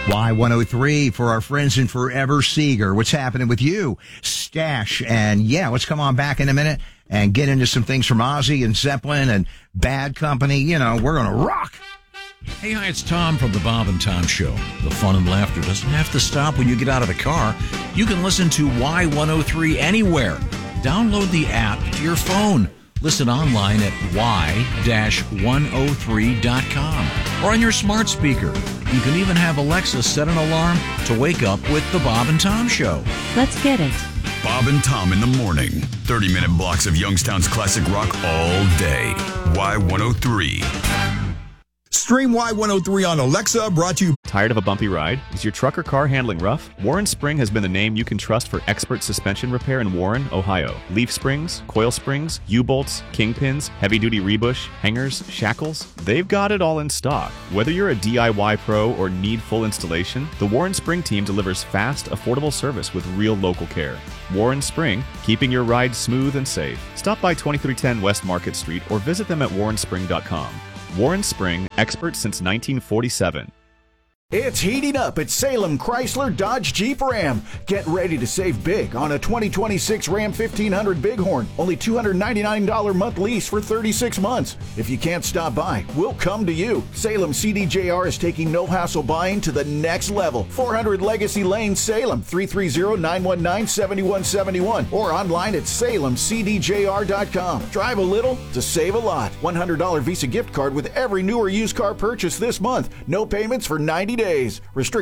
Y103 for our friends in Forever Seeger. What's happening with you? Stash. And yeah, let's come on back in a minute and get into some things from Ozzy and Zeppelin and Bad Company. You know, we're going to rock. Hey, hi, it's Tom from the Bob and Tom Show. The fun and laughter doesn't have to stop when you get out of the car. You can listen to Y103 anywhere. Download the app to your phone. Listen online at y-103.com or on your smart speaker. You can even have Alexa set an alarm to wake up with the Bob and Tom Show. Let's get it. Bob and Tom in the morning. 30-minute blocks of Youngstown's classic rock all day. Y103. Stream Y103 on Alexa, brought to you. Tired of a bumpy ride? Is your truck or car handling rough? Warren Spring has been the name you can trust for expert suspension repair in Warren, Ohio. Leaf springs, coil springs, U-bolts, kingpins, heavy-duty rebush, hangers, shackles. They've got it all in stock. Whether you're a DIY pro or need full installation, the Warren Spring team delivers fast, affordable service with real local care. Warren Spring, keeping your ride smooth and safe. Stop by 2310 West Market Street or visit them at warrenspring.com. Warren Spring, expert since 1947. It's heating up at Salem Chrysler Dodge Jeep Ram. Get ready to save big on a 2026 Ram 1500 Bighorn. Only $299 month lease for 36 months. If you can't stop by, we'll come to you. Salem CDJR is taking no-hassle buying to the next level. 400 Legacy Lane, Salem, 330-919-7171 or online at salemcdjr.com. Drive a little to save a lot. $100 Visa gift card with every new or used car purchase this month. No payments for 90 days. Restrict